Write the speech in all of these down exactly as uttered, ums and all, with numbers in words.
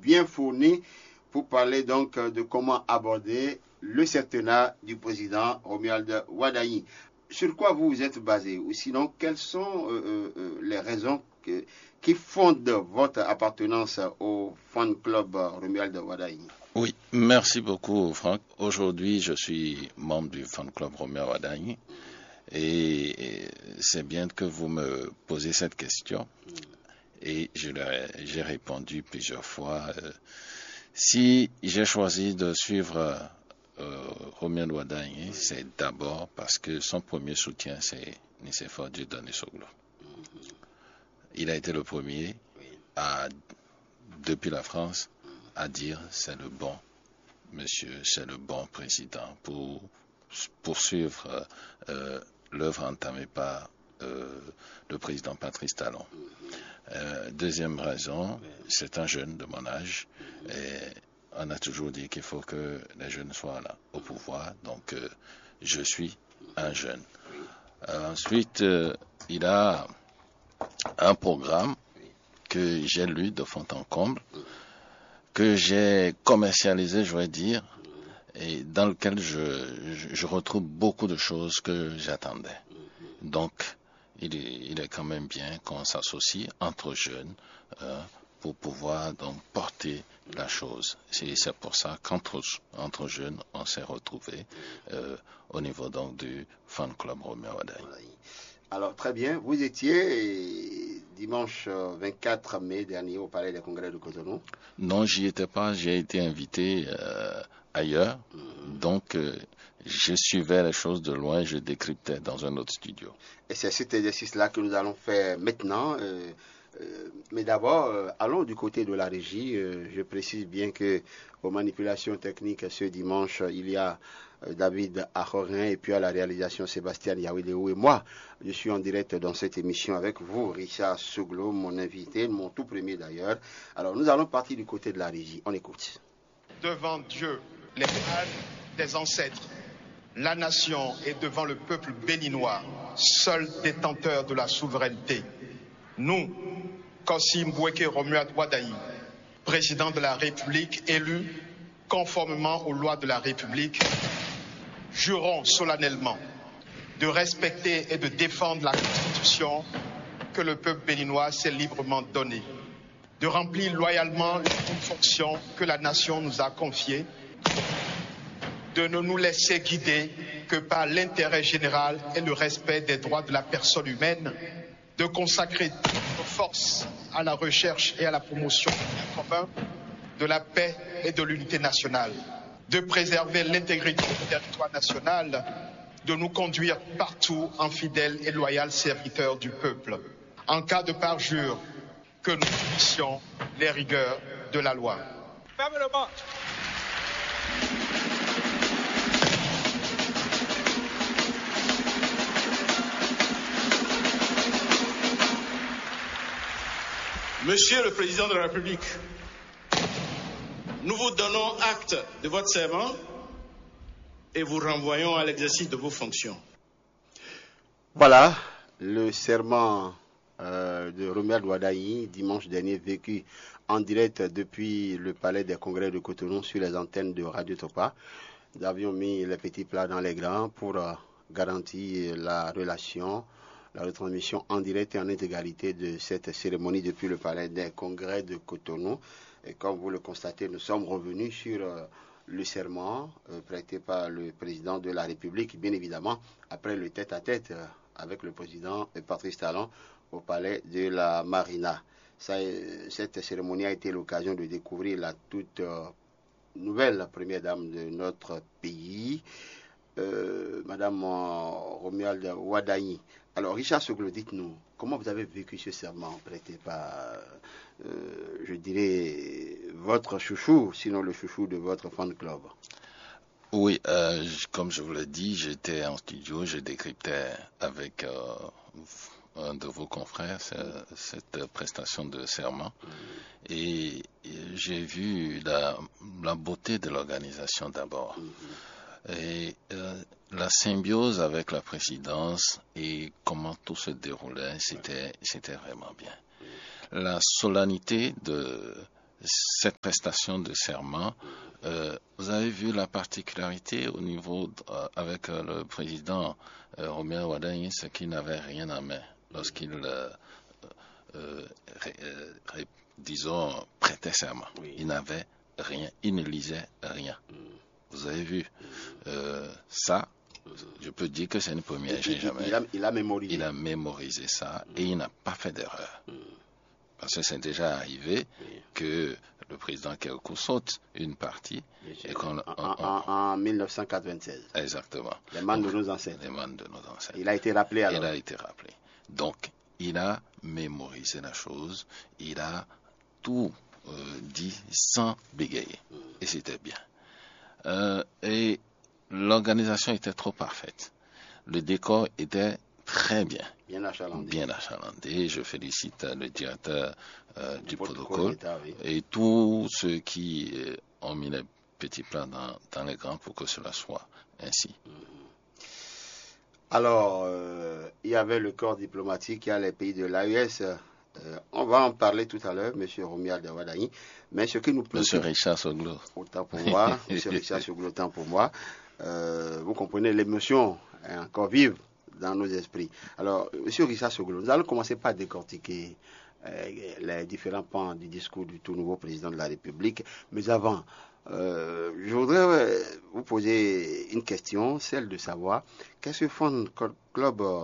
bien fournie pour parler donc de comment aborder le septennat du président Romuald Wadayi. Sur quoi vous vous êtes basé? Ou sinon, quelles sont euh, euh, les raisons que, qui fondent votre appartenance au fan club Romuald Wadayi? Oui, merci beaucoup Franck. Aujourd'hui, je suis membre du fan club Romuald Wadayi et c'est bien que vous me posez cette question et je l'ai, j'ai répondu plusieurs fois. Euh, si j'ai choisi de suivre euh, Romuald Wadayi, c'est d'abord parce que son premier soutien, c'est Nicéphore Dieudonné Soglo. Il a été le premier à, depuis la France, à dire c'est le bon monsieur, c'est le bon président pour poursuivre euh, l'œuvre entamée par euh, le président Patrice Talon. Euh, deuxième raison, c'est un jeune de mon âge et on a toujours dit qu'il faut que les jeunes soient là au pouvoir, donc euh, je suis un jeune. Euh, ensuite, euh, il a un programme que j'ai lu de fond en comble, que j'ai commercialisé, je vais dire, et dans lequel je, je, je retrouve beaucoup de choses que j'attendais. Donc, il est, il est quand même bien qu'on s'associe entre jeunes euh, pour pouvoir donc porter la chose. C'est, c'est pour ça qu'entre entre jeunes, on s'est retrouvés euh, au niveau donc du fan club Romuald Wadayi. Alors très bien, vous étiez dimanche vingt-quatre mai dernier au Palais des Congrès de Cotonou. Non, j'y étais pas, j'ai été invité euh, ailleurs, mmh. donc euh, je suivais les choses de loin, je décryptais dans un autre studio. Et c'est cet exercice-là que nous allons faire maintenant. Euh, euh, mais d'abord, euh, allons du côté de la régie. Euh, je précise bien que aux manipulations techniques ce dimanche, il y a euh, David Achorin et puis à la réalisation Sébastien Yawidéou et moi. Je suis en direct dans cette émission avec vous, Richard Soglo, mon invité, mon tout premier d'ailleurs. Alors nous allons partir du côté de la régie. On écoute. Devant Dieu, les ânes des ancêtres, la nation est devant le peuple béninois, seul détenteur de la souveraineté. Nous, Kossi Mboueke Romuald Wadayi, président de la République élu conformément aux lois de la République, jurons solennellement de respecter et de défendre la Constitution que le peuple béninois s'est librement donnée, de remplir loyalement les fonctions que la nation nous a confiées, de ne nous laisser guider que par l'intérêt général et le respect des droits de la personne humaine, de consacrer toutes nos forces à la recherche et à la promotion du bien commun, de la paix et de l'unité nationale, de préserver l'intégrité du territoire national, de nous conduire partout en fidèles et loyaux serviteurs du peuple, en cas de parjure, que nous puissions les rigueurs de la loi. Fermez le banc. Monsieur le Président de la République, nous vous donnons acte de votre serment et vous renvoyons à l'exercice de vos fonctions. Voilà le serment euh, de Romuald Wadayi, dimanche dernier, vécu en direct depuis le Palais des Congrès de Cotonou sur les antennes de Radio Topa. Nous avions mis les petits plats dans les grands pour euh, garantir la relation, la retransmission en direct et en intégralité de cette cérémonie depuis le Palais des Congrès de Cotonou. Et comme vous le constatez, nous sommes revenus sur euh, le serment euh, prêté par le président de la République, bien évidemment, après le tête-à-tête euh, avec le président euh, Patrice Talon au Palais de la Marina. Ça, euh, cette cérémonie a été l'occasion de découvrir la toute euh, nouvelle première dame de notre pays, euh, Madame euh, Romuald Wadayi. Alors, Richard Soglo, dites-nous, comment vous avez vécu ce serment prêté par, euh, je dirais, votre chouchou, sinon le chouchou de votre fan club? Oui, euh, comme je vous l'ai dit, j'étais en studio, je décryptais avec euh, un de vos confrères cette prestation de serment et j'ai vu la, la beauté de l'organisation d'abord. Et euh, la symbiose avec la présidence et comment tout se déroulait, c'était, c'était vraiment bien. La solennité de cette prestation de serment, euh, vous avez vu la particularité au niveau de, euh, avec euh, le président euh, Romer Wardagni, c'est qu'il n'avait rien en main lorsqu'il, euh, euh, ré, euh, ré, disons, prêtait serment. Oui. Il n'avait rien, il ne lisait rien. Mm. Vous avez vu mm. euh, ça. Je peux dire que c'est une première, j'ai jamais. Il a, il a mémorisé. Il a mémorisé ça mm. et il n'a pas fait d'erreur. Mm. Parce que c'est déjà arrivé oui. que le président Kékou saute une partie. Et qu'on, en, on, en, en mille neuf cent quatre-vingt-seize. Exactement. Les membres de nos ancêtres. Les membres de nos ancêtres. Il a été rappelé alors. Il a été rappelé. Donc, il a mémorisé la chose. Il a tout euh, dit sans bégayer. Mm. Et c'était bien. Euh, et l'organisation était trop parfaite. Le décor était très bien. Bien achalandé. Bien achalandé. Je félicite le directeur euh, du, du protocole, protocole oui. et tous ceux qui euh, ont mis les petits plats dans, dans les grands pour que cela soit ainsi. Alors, euh, il y avait le corps diplomatique, il y a les pays de l'A E S. Euh, on va en parler tout à l'heure, M. Romuald Wardagni. Mais ce qui nous préoccupe... M. Richard Soglo. Autant pour moi, M. Richard Soglo, autant pour moi. Euh, vous comprenez, l'émotion est encore vive dans nos esprits. Alors, M. Richard Soglo, nous allons commencer par décortiquer euh, les différents pans du discours du tout nouveau président de la République. Mais avant, euh, je voudrais vous poser une question, celle de savoir qu'est-ce que Fan Club euh,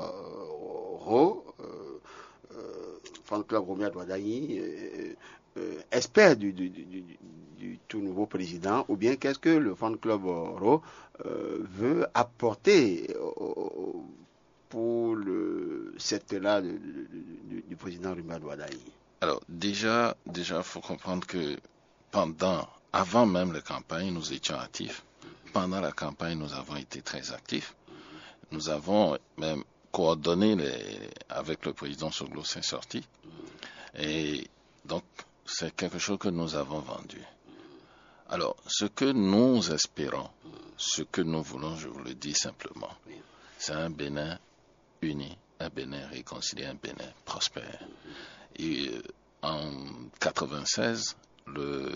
Ro, euh, euh, Fan Club Romuald Wardagni, euh, euh, espère du, du, du, du, du tout nouveau président, ou bien qu'est-ce que le Fan Club Ro euh, veut apporter euh, pour le secteur-là du, du, du président Romuald Wardagni. Alors, déjà, déjà, faut comprendre que pendant, avant même la campagne, nous étions actifs. Pendant la campagne, nous avons été très actifs. Nous avons même coordonné les, avec le président Soglo, c'est sorti. Et donc, c'est quelque chose que nous avons vendu. Alors, ce que nous espérons, ce que nous voulons, je vous le dis simplement, c'est un Bénin uni, un Bénin réconcilié, un Bénin prospère. Et euh, en quatre-vingt-seize, le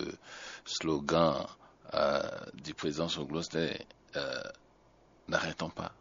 slogan euh, du président Soglo, c'était euh, « N'arrêtons pas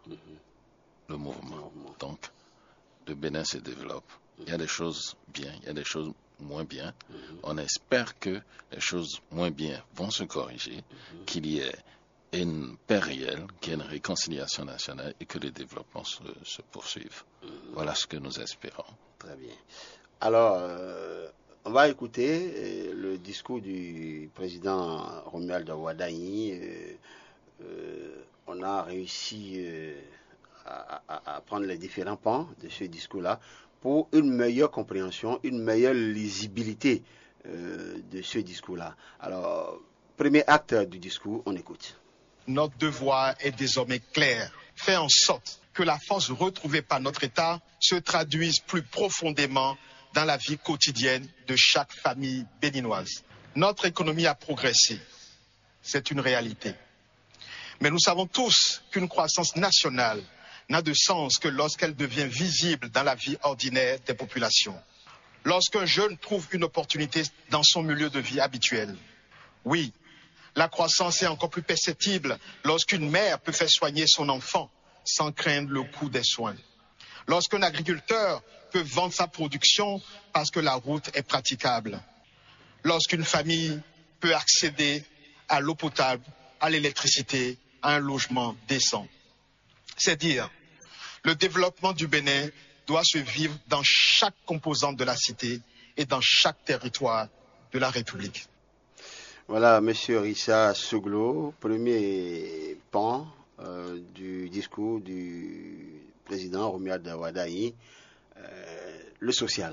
le mouvement ». Donc, le Bénin se développe. Il y a des choses bien, il y a des choses moins bien. On espère que les choses moins bien vont se corriger, qu'il y ait une paix réelle, qu'il y ait une réconciliation nationale et que le développement se, se poursuive. Voilà ce que nous espérons. Très bien. Alors, euh, on va écouter euh, le discours du président Romuald Wardagni. Euh, euh, on a réussi euh, à, à, à prendre les différents pans de ce discours-là pour une meilleure compréhension, une meilleure lisibilité euh, de ce discours-là. Alors, premier acte du discours, on écoute. Notre devoir est désormais clair. Faire en sorte que la force retrouvée par notre État se traduise plus profondément dans la vie quotidienne de chaque famille béninoise. Notre économie a progressé. C'est une réalité. Mais nous savons tous qu'une croissance nationale n'a de sens que lorsqu'elle devient visible dans la vie ordinaire des populations. Lorsqu'un jeune trouve une opportunité dans son milieu de vie habituel. Oui, la croissance est encore plus perceptible lorsqu'une mère peut faire soigner son enfant sans craindre le coût des soins. Lorsqu'un agriculteur peut vendre sa production parce que la route est praticable. Lorsqu'une famille peut accéder à l'eau potable, à l'électricité, à un logement décent. C'est dire, le développement du Bénin doit se vivre dans chaque composante de la cité et dans chaque territoire de la République. Voilà, M. Richard Soglo, premier pan euh, du discours du président Romuald Wardagni, euh, le social.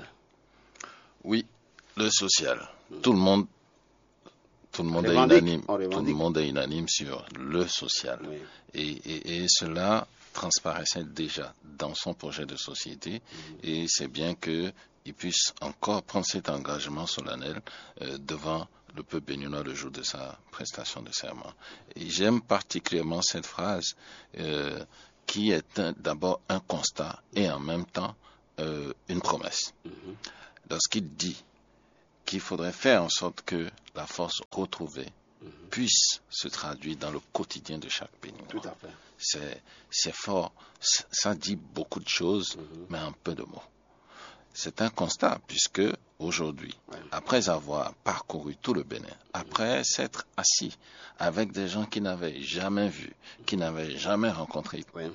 Oui, le social. Mmh. Tout le monde, tout le monde est unanime. Tout le monde est unanime sur le social. Oui. Et, et, et cela transparaissait déjà dans son projet de société. Mmh. Et c'est bien qu'il puisse encore prendre cet engagement solennel euh, devant le peuple béninois le jour de sa prestation de serment. Et j'aime particulièrement cette phrase euh, qui est d'abord un constat et en même temps euh, une promesse. Mm-hmm. Lorsqu'il dit qu'il faudrait faire en sorte que la force retrouvée mmh. puisse se traduire dans le quotidien de chaque Béninois. Tout à fait. C'est, c'est fort, ça dit beaucoup de choses, mmh. mais en peu de mots. C'est un constat, puisque aujourd'hui, ouais. après avoir parcouru tout le Bénin, après s'être assis avec des gens qu'il n'avait jamais vus, qu'il n'avait jamais rencontrés, ouais.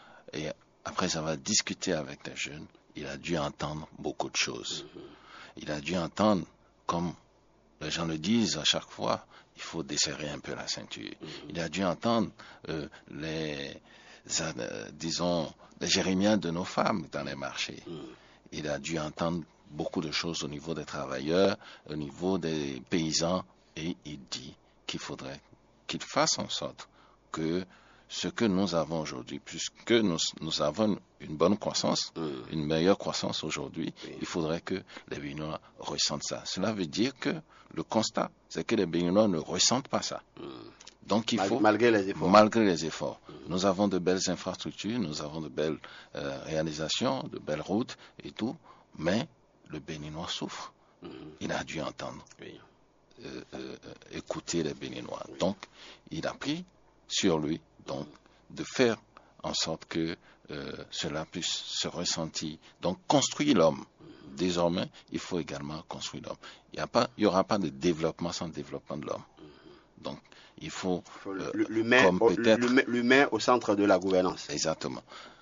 et après avoir discuté avec des jeunes, il a dû entendre beaucoup de choses. Mm-hmm. Il a dû entendre, comme les gens le disent à chaque fois, il faut desserrer un peu la ceinture. Mm-hmm. Il a dû entendre euh, les, euh, disons, les jérémiades de nos femmes dans les marchés. Mm-hmm. Il a dû entendre beaucoup de choses au niveau des travailleurs, au niveau des paysans, et il dit qu'il faudrait qu'il fasse en sorte que ce que nous avons aujourd'hui, puisque nous, nous avons une bonne croissance, mmh. une meilleure croissance aujourd'hui, oui. il faudrait que les Béninois ressentent ça. Cela veut dire que le constat, c'est que les Béninois ne ressentent pas ça. Mmh. Donc il Mal, faut, malgré les efforts, malgré les efforts. Mmh. Nous avons de belles infrastructures, nous avons de belles euh, réalisations, de belles routes et tout, mais le Béninois souffre. Mmh. Il a dû entendre, oui. euh, euh, écouter les Béninois. Oui. Donc il a pris sur lui donc de faire en sorte que euh, cela puisse se ressentir. Donc construire l'homme. Mmh. Désormais, il faut également construire l'homme. Il n'y aura pas de développement sans développement de l'homme. Mmh. Donc il faut, faut euh, l'humain, au, l'humain au centre de la gouvernance. Exactement.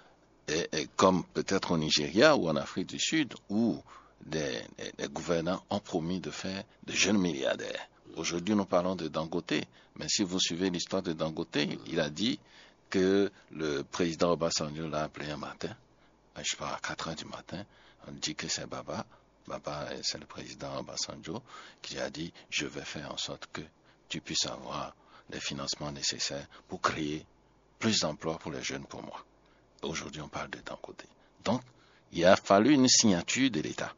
Et, et comme peut-être au Nigeria ou en Afrique du Sud, où des, des, des gouvernants ont promis de faire de jeunes milliardaires. Aujourd'hui, nous parlons de Dangote, mais si vous suivez l'histoire de Dangote, mmh. il a dit que le président Obasanjo l'a appelé un matin, je sais pas, à quatre heures du matin, on dit que c'est Baba, Baba, c'est le président Obasanjo, qui a dit, je vais faire en sorte que tu puisses avoir les financements nécessaires pour créer plus d'emplois pour les jeunes pour moi. Aujourd'hui, on parle de Dangote. Donc, il a fallu une signature de l'État.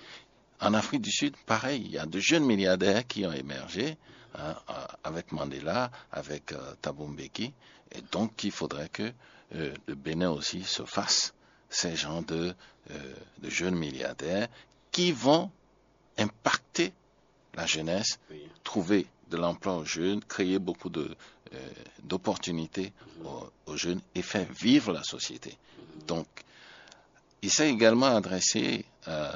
En Afrique du Sud, pareil, il y a de jeunes milliardaires qui ont émergé, hein, avec Mandela, avec euh, Thabo Mbeki, et donc il faudrait que euh, le Bénin aussi se fasse ces gens de, euh, de jeunes milliardaires qui vont impacter la jeunesse, oui. trouver de l'emploi aux jeunes, créer beaucoup de, euh, d'opportunités mmh. aux, aux jeunes et faire vivre la société. Mmh. Donc, il s'est également adressé euh,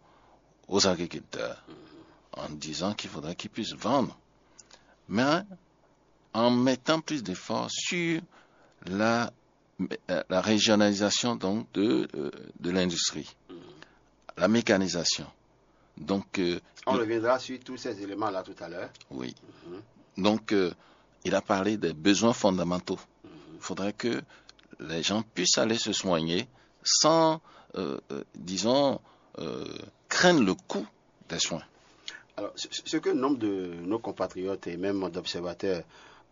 aux agriculteurs mmh. en disant qu'il faudrait qu'ils puissent vendre, mais en mettant plus d'efforts sur la, la régionalisation donc de, euh, de l'industrie, mmh. la mécanisation. Donc, euh, on reviendra sur tous ces éléments-là tout à l'heure. Oui. Mm-hmm. Donc, euh, il a parlé des besoins fondamentaux. Il mm-hmm. faudrait que les gens puissent aller se soigner sans, euh, euh, disons, euh, craindre le coût des soins. Alors, ce, ce que nombre de nos compatriotes et même d'observateurs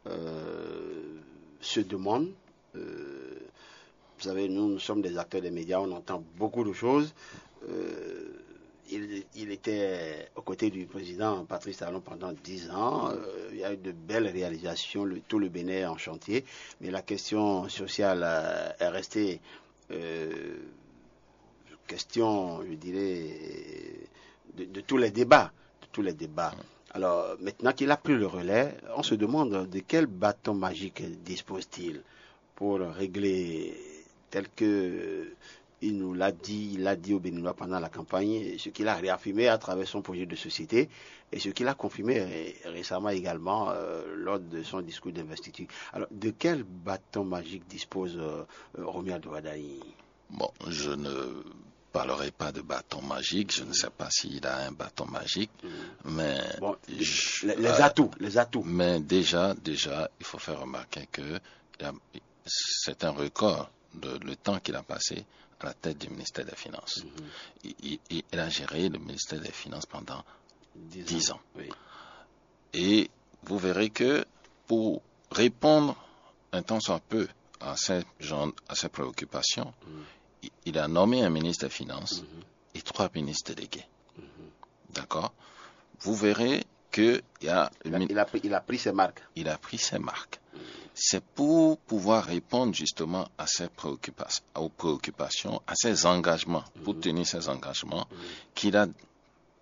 euh, se demandent, euh, vous savez, nous, nous sommes des acteurs des médias, on entend beaucoup de choses. Euh, Il, il était aux côtés du président Patrice Talon pendant dix ans. Euh, il y a eu de belles réalisations, le, tout le Bénin est en chantier. Mais la question sociale euh, est restée euh, question, je dirais, de, de tous les débats. De tous les débats. Alors, maintenant qu'il a pris le relais, on se demande de quel bâton magique dispose-t-il pour régler tel que... Il nous l'a dit, il l'a dit aux Béninois pendant la campagne, ce qu'il a réaffirmé à travers son projet de société et ce qu'il a confirmé ré- récemment également euh, lors de son discours d'investiture. Alors, de quel bâton magique dispose euh, Romuald Wardani? Bon, je ne parlerai pas de bâton magique, je ne sais pas s'il a un bâton magique, mmh. mais... Bon, je, les, les atouts, les atouts. Mais déjà, déjà, il faut faire remarquer que c'est un record de le temps qu'il a passé à la tête du ministère des Finances. Mm-hmm. Il, il, il a géré le ministère des Finances pendant dix ans. ans. Oui. Et vous verrez que pour répondre un tant soit peu à ces, genre, à ces préoccupations, mm-hmm. il, il a nommé un ministre des Finances mm-hmm. et trois ministres délégués. Mm-hmm. D'accord? Vous verrez que il, a, il, a, il, a pris, il a pris ses marques. Il a pris ses marques. Mm-hmm. C'est pour pouvoir répondre justement à ces préoccupations, aux préoccupations, à ces engagements, mmh. pour tenir ces engagements, mmh. qu'il a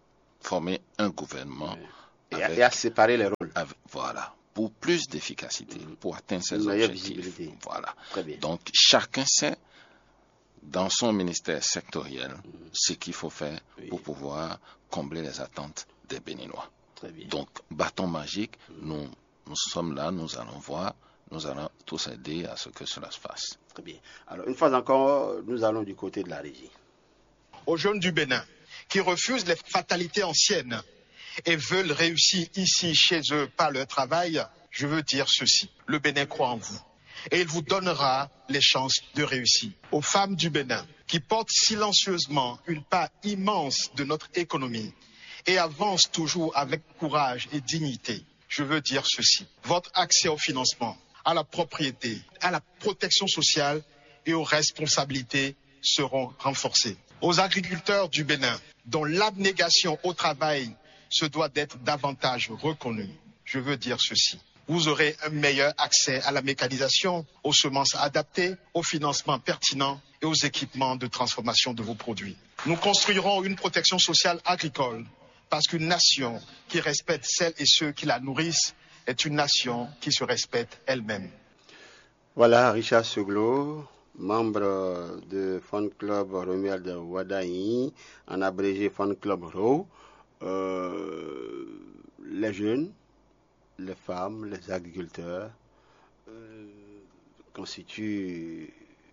former un gouvernement. Oui. Et, avec, et à séparer les rôles. Avec, voilà, pour plus d'efficacité, mmh. pour atteindre ces Une objectifs. Voilà. Donc chacun sait dans son ministère sectoriel mmh. ce qu'il faut faire oui. pour pouvoir combler les attentes des Béninois. Très bien. Donc bâton magique, mmh. nous, nous sommes là, nous allons voir, nous allons tous aider à ce que cela se fasse. Très bien. Alors une fois encore, nous allons du côté de la régie. Aux jeunes du Bénin qui refusent les fatalités anciennes et veulent réussir ici, chez eux, par leur travail, je veux dire ceci. Le Bénin croit en vous et il vous donnera les chances de réussir. Aux femmes du Bénin qui portent silencieusement une part immense de notre économie et avancent toujours avec courage et dignité, je veux dire ceci. Votre accès au financement, à la propriété, à la protection sociale et aux responsabilités seront renforcés. Aux agriculteurs du Bénin, dont l'abnégation au travail se doit d'être davantage reconnue, je veux dire ceci. Vous aurez un meilleur accès à la mécanisation, aux semences adaptées, au financement pertinent et aux équipements de transformation de vos produits. Nous construirons une protection sociale agricole parce qu'une nation qui respecte celles et ceux qui la nourrissent est une nation qui se respecte elle-même. Voilà, Richard Seglo, membre de Fan Club Romuald de Wadayi, en abrégé Fan Club R O W. Euh, les jeunes, les femmes, les agriculteurs euh, constituent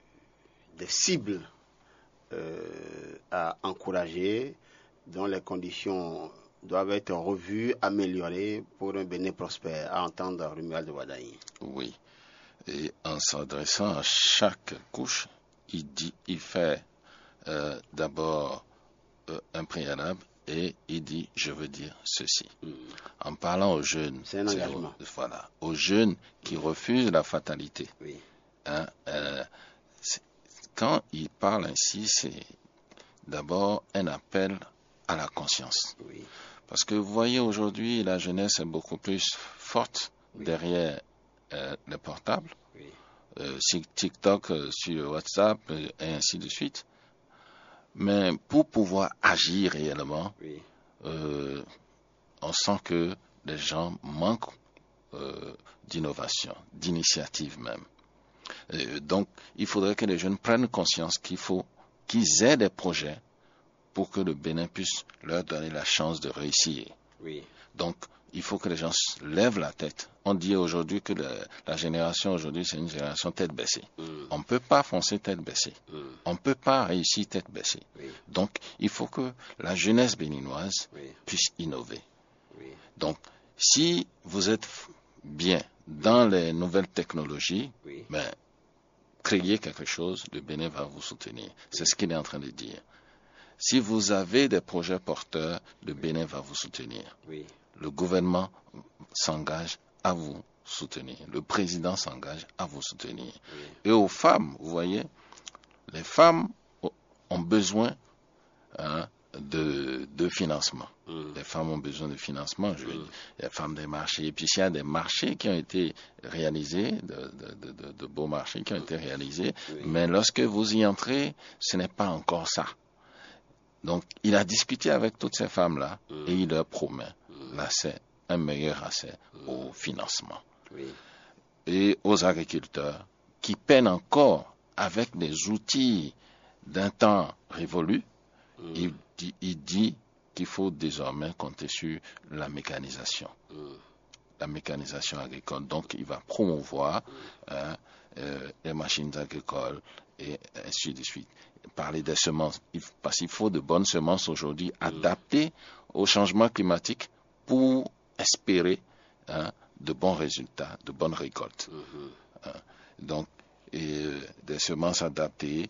des cibles euh, à encourager, dont les conditions doivent être revues, améliorées pour un Bénin prospère, à entendre Romuald de Wadayi. Oui, et en s'adressant à chaque couche, il dit, il fait euh, d'abord euh, un préalable. Et il dit, je veux dire ceci. Mm. En parlant aux jeunes, c'est un engagement. Aux, voilà, aux jeunes qui refusent la fatalité. Oui. Hein, euh, quand il parle ainsi, c'est d'abord un appel à la conscience. Oui. Parce que vous voyez, aujourd'hui, la jeunesse est beaucoup plus forte oui. derrière euh, les portables, oui. euh, sur TikTok, euh, sur WhatsApp, euh, et ainsi de suite. Mais pour pouvoir agir réellement, oui. euh, on sent que les gens manquent euh, d'innovation, d'initiative même. Euh, donc, il faudrait que les jeunes prennent conscience qu'il faut qu'ils aient des projets pour que le Bénin puisse leur donner la chance de réussir. Oui. Donc, il faut que les gens lèvent la tête. On dit aujourd'hui que la, la génération aujourd'hui, c'est une génération tête baissée. Mm. On ne peut pas foncer tête baissée. Mm. On ne peut pas réussir tête baissée. Oui. Donc, il faut que la jeunesse béninoise oui. puisse innover. Oui. Donc, si vous êtes bien dans les nouvelles technologies, oui. ben, créez quelque chose, le Bénin va vous soutenir. Oui. C'est ce qu'il est en train de dire. Si vous avez des projets porteurs, le Bénin va vous soutenir. Oui. Le gouvernement s'engage à vous soutenir. Le président s'engage à vous soutenir. Oui. Et aux femmes, vous voyez, les femmes ont besoin hein, de, de financement. Mm. Les femmes ont besoin de financement. Je, mm. Les femmes des marchés. Et puis il y a des marchés qui ont été réalisés, de, de, de, de beaux marchés qui ont été réalisés. Oui. Mais lorsque vous y entrez, ce n'est pas encore ça. Donc, il a discuté avec toutes ces femmes-là mm. et il leur promet mm. l'accès, un meilleur accès mm. au financement. Oui. Et aux agriculteurs qui peinent encore avec des outils d'un temps révolu, mm. il, dit, il dit qu'il faut désormais compter sur la mécanisation. Mm. La mécanisation agricole. Donc, il va promouvoir mm. hein, euh, les machines agricoles et ainsi de suite. Parler des semences, parce qu'il faut de bonnes semences aujourd'hui mmh. adaptées au changement climatique pour espérer hein, de bons résultats, de bonnes récoltes. Mmh. Hein. Donc, et, des semences adaptées